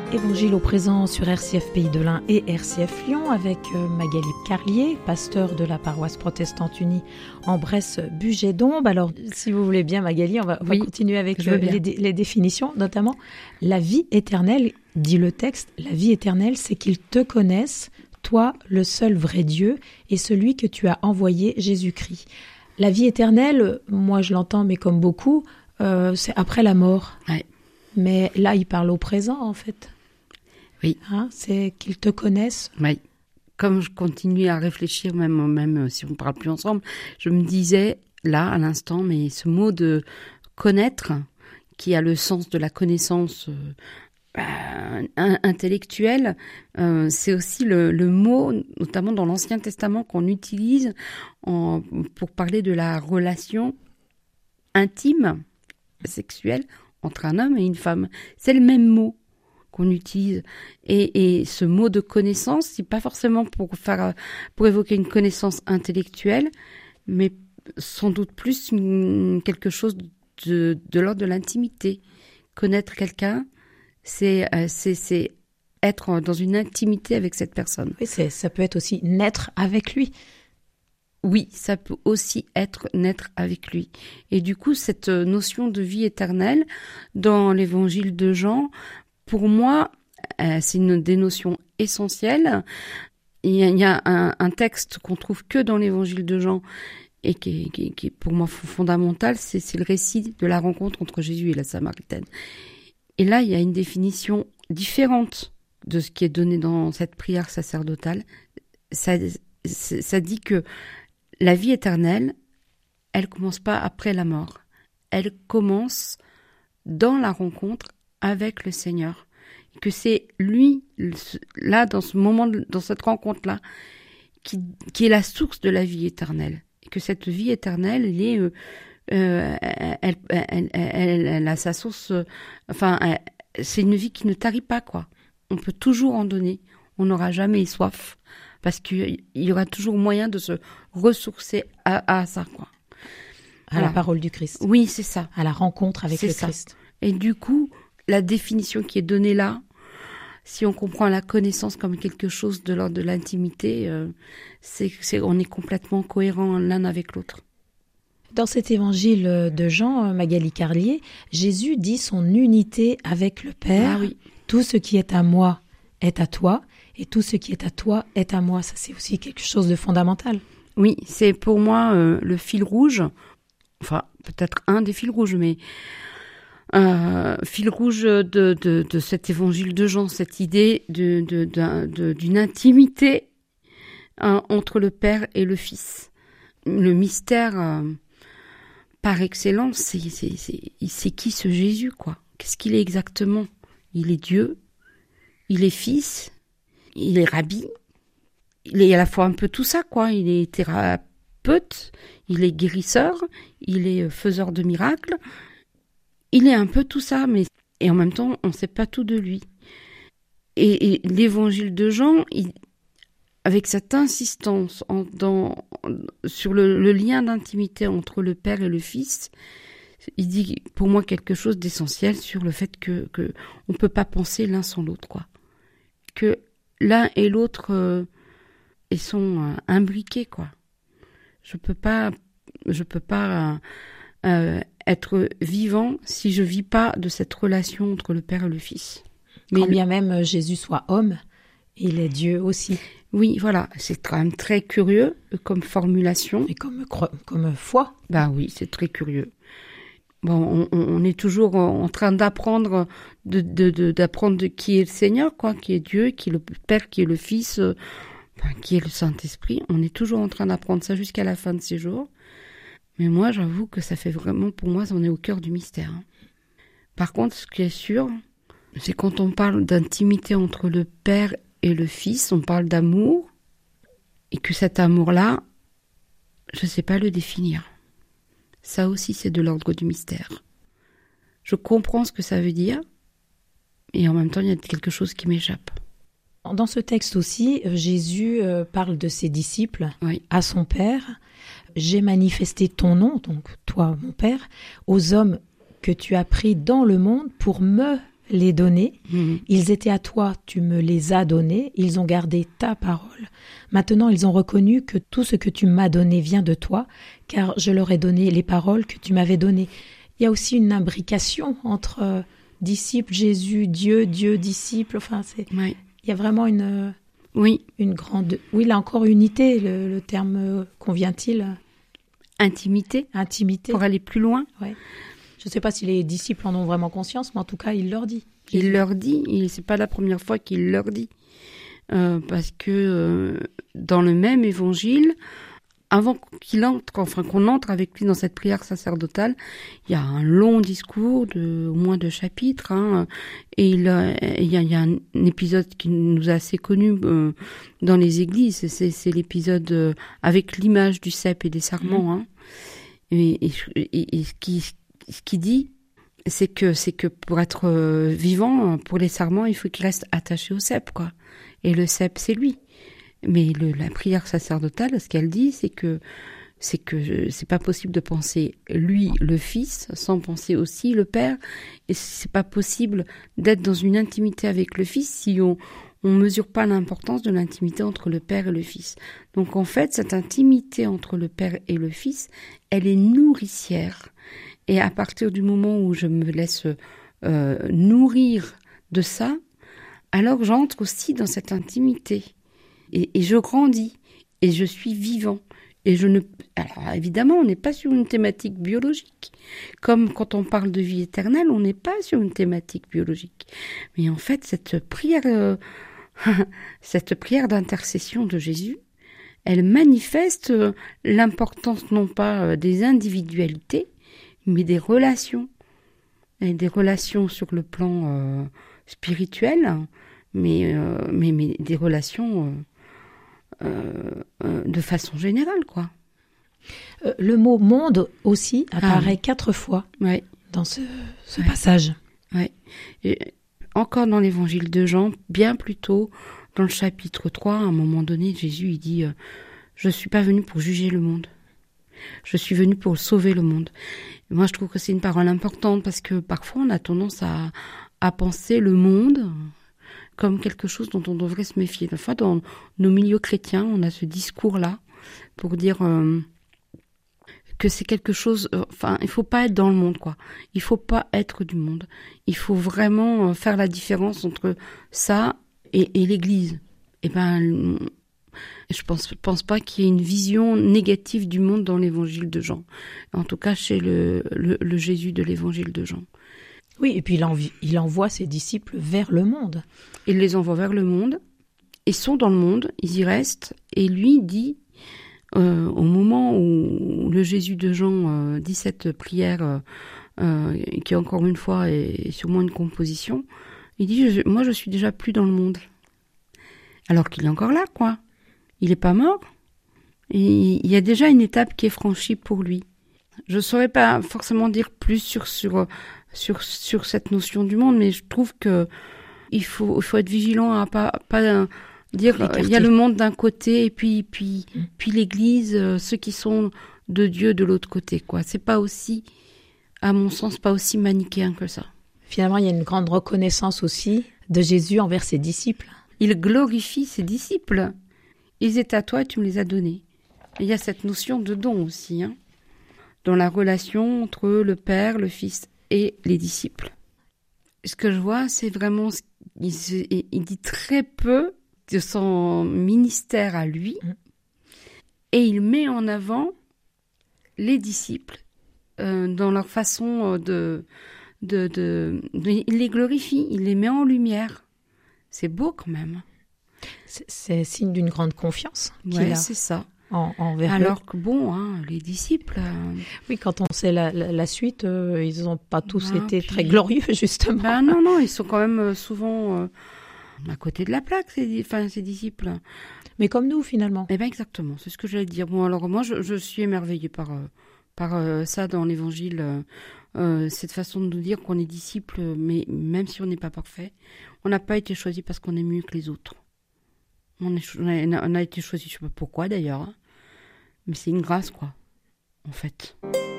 Évangile au présent sur RCF Pays de l'Ain et RCF Lyon avec Magali Carlier, pasteur de la paroisse protestante unie en Bresse-Bugey-Dombes. Alors, si vous voulez bien, Magali, on va continuer avec les définitions, notamment la vie éternelle, dit le texte. La vie éternelle, c'est qu'ils te connaissent, toi, le seul vrai Dieu, et celui que tu as envoyé, Jésus-Christ. La vie éternelle, moi je l'entends, mais comme beaucoup, c'est après la mort. Ouais. Mais là, il parle au présent, en fait. Oui. Hein, c'est qu'ils te connaissent. Oui. Comme je continue à réfléchir, même si on ne parle plus ensemble, je me disais, là, à l'instant, mais ce mot de connaître, qui a le sens de la connaissance intellectuelle, c'est aussi le mot, notamment dans l'Ancien Testament, qu'on utilise pour parler de la relation intime, sexuelle, entre un homme et une femme. C'est le même mot qu'on utilise. Et ce mot de connaissance, c'est pas forcément pour évoquer une connaissance intellectuelle, mais sans doute plus quelque chose de l'ordre de l'intimité. Connaître quelqu'un, c'est être dans une intimité avec cette personne. Oui, ça peut être aussi naître avec lui. Oui, ça peut aussi être naître avec lui. Et du coup, cette notion de vie éternelle, dans l'évangile de Jean, pour moi, c'est une des notions essentielles. Il y a un texte qu'on trouve que dans l'évangile de Jean et qui est pour moi fondamental, c'est le récit de la rencontre entre Jésus et la Samaritaine. Et là, il y a une définition différente de ce qui est donné dans cette prière sacerdotale. Ça dit que la vie éternelle, elle commence pas après la mort. Elle commence dans la rencontre avec le Seigneur. Et que c'est lui, là, dans ce moment, dans cette rencontre-là, qui est la source de la vie éternelle. Et que cette vie éternelle, elle a sa source, c'est une vie qui ne tarit pas, quoi. On peut toujours en donner. On n'aura jamais soif. Parce qu'il y aura toujours moyen de se ressourcer à ça, quoi. À la parole du Christ. Oui, c'est ça. À la rencontre avec le Christ. Et du coup, la définition qui est donnée là, si on comprend la connaissance comme quelque chose de l'ordre de l'intimité, on est complètement cohérent l'un avec l'autre. Dans cet évangile de Jean, Magali Carlier, Jésus dit son unité avec le Père. Ah oui. Tout ce qui est à moi est à toi. Et tout ce qui est à toi est à moi. Ça, c'est aussi quelque chose de fondamental. Oui, c'est pour moi le fil rouge, enfin peut-être un des fils rouges, mais fil rouge de cet évangile de Jean, cette idée d'une intimité entre le Père et le Fils. Le mystère par excellence, c'est qui ce Jésus, quoi? Qu'est-ce qu'il est exactement? Il est Dieu, il est Fils, il est rabbi, il est à la fois un peu tout ça, quoi. Il est thérapeute, il est guérisseur, il est faiseur de miracles. Il est un peu tout ça, et en même temps, on ne sait pas tout de lui. Et l'évangile de Jean, avec cette insistance sur le lien d'intimité entre le Père et le Fils, il dit pour moi quelque chose d'essentiel sur le fait que on peut pas penser l'un sans l'autre, quoi. Que l'un et l'autre, ils sont imbriqués, quoi. Je peux pas être vivant si je vis pas de cette relation entre le Père et le Fils. Mais quand bien même Jésus soit homme, il est Dieu aussi. Oui, voilà, c'est quand même très curieux comme formulation. Et comme foi. Ben oui, c'est très curieux. Bon, on est toujours en train d'apprendre d'apprendre qui est le Seigneur, quoi, qui est Dieu, qui est le Père, qui est le Fils, qui est le Saint-Esprit. On est toujours en train d'apprendre ça jusqu'à la fin de ces jours. Mais moi, j'avoue que ça fait vraiment, pour moi, on est au cœur du mystère. Par contre, ce qui est sûr, c'est quand on parle d'intimité entre le Père et le Fils, on parle d'amour, et que cet amour-là, je ne sais pas le définir. Ça aussi, c'est de l'ordre du mystère. Je comprends ce que ça veut dire, et en même temps, il y a quelque chose qui m'échappe. Dans ce texte aussi, Jésus parle de ses disciples à son Père. « J'ai manifesté ton nom, donc toi, mon Père, aux hommes que tu as pris dans le monde pour me les donner. Ils étaient à toi, tu me les as donnés. Ils ont gardé ta parole. Maintenant, ils ont reconnu que tout ce que tu m'as donné vient de toi, car je leur ai donné les paroles que tu m'avais données. Il y a aussi une imbrication entre disciples, Jésus, Dieu, disciple. Enfin, il y a vraiment une grande... Oui, là encore, unité, le terme convient-il? Intimité. Pour aller plus loin. Ouais. Je ne sais pas si les disciples en ont vraiment conscience, mais en tout cas, il leur dit. Il leur dit, et c'est pas la première fois qu'il leur dit. Parce que dans le même évangile, avant qu'on entre avec lui dans cette prière sacerdotale, il y a un long discours de au moins 2 chapitres, et il y a un épisode qui nous est assez connu dans les églises, c'est l'épisode avec l'image du cep et des sarments, et ce qui dit, c'est que pour être vivant, pour les sarments, il faut qu'il reste attaché au cep, quoi. Et le cep, c'est lui. Mais la prière sacerdotale, ce qu'elle dit, c'est que c'est pas possible de penser lui, le Fils, sans penser aussi le Père. Et c'est pas possible d'être dans une intimité avec le Fils si on mesure pas l'importance de l'intimité entre le Père et le Fils. Donc en fait, cette intimité entre le Père et le Fils, elle est nourricière. Et à partir du moment où je me laisse nourrir de ça, alors j'entre aussi dans cette intimité. Et je grandis, et je suis vivant. Alors évidemment, on n'est pas sur une thématique biologique. Comme quand on parle de vie éternelle, on n'est pas sur une thématique biologique. Mais en fait, cette prière d'intercession de Jésus, elle manifeste l'importance non pas des individualités, mais des relations. Et des relations sur le plan spirituel, mais des relations de façon générale, quoi. Le mot monde aussi apparaît 4 fois dans ce passage. Ouais. Et encore dans l'évangile de Jean, bien plus tôt, dans le chapitre 3, à un moment donné, Jésus il dit je suis pas venu pour juger le monde. Je suis venu pour sauver le monde. Et moi, je trouve que c'est une parole importante parce que parfois, on a tendance à penser le monde comme quelque chose dont on devrait se méfier. Des fois, dans nos milieux chrétiens, on a ce discours-là pour dire que c'est quelque chose... il faut pas être dans le monde, quoi. Il faut pas être du monde. Il faut vraiment faire la différence entre ça et l'Église. Et je pense pas qu'il y ait une vision négative du monde dans l'évangile de Jean. En tout cas, chez le Jésus de l'évangile de Jean. Oui, et puis il envoie ses disciples vers le monde. Il les envoie vers le monde. Ils sont dans le monde, ils y restent. Et lui dit, au moment où le Jésus de Jean dit cette prière, qui encore une fois est sûrement une composition, il dit, moi je suis déjà plus dans le monde. Alors qu'il est encore là, quoi. Il n'est pas mort. Et il y a déjà une étape qui est franchie pour lui. Je ne saurais pas forcément dire plus sur cette notion du monde, mais je trouve que il faut être vigilant à pas dire il y a le monde d'un côté et puis l'Église, ceux qui sont de Dieu de l'autre côté, quoi. C'est pas aussi, à mon sens, pas aussi manichéen que ça. Finalement, il y a une grande reconnaissance aussi de Jésus envers ses disciples. Il glorifie ses disciples. Ils étaient à toi et tu me les as donnés. Et il y a cette notion de don aussi, dans la relation entre le Père, le Fils et les disciples. Ce que je vois, c'est vraiment... Il dit très peu de son ministère à lui, et il met en avant les disciples dans leur façon il les glorifie, il les met en lumière. C'est beau quand même. C'est signe d'une grande confiance qu'il a. C'est ça. Envers alors que les disciples... Oui, quand on sait la suite, ils n'ont pas tous été très glorieux, justement. Non, ils sont quand même souvent à côté de la plaque, ces disciples. Mais comme nous, finalement. Eh bien, exactement, c'est ce que j'allais dire. Bon, alors moi, je suis émerveillée par ça dans l'Évangile, cette façon de nous dire qu'on est disciples, mais même si on n'est pas parfait, on n'a pas été choisi parce qu'on est mieux que les autres. On a été choisi, je ne sais pas pourquoi d'ailleurs, mais c'est une grâce, quoi, en fait.